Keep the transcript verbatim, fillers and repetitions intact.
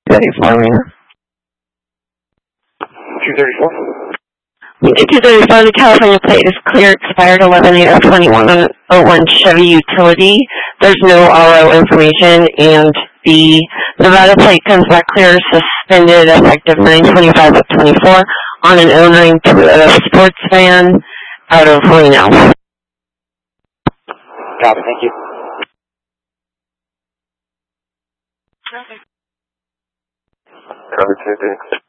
thirty-four, Rena. two thirty-four? two thirty-four, the California plate is clear, expired eleven eight oh twenty-one on oh one Chevy Utility. There's no R O information, and the Nevada plate comes back clear, suspended, effective nine twenty-five of twenty-four on an oh nine Toyota sports van out of Reno. Copy, thank you. Okay. Copy, thank you.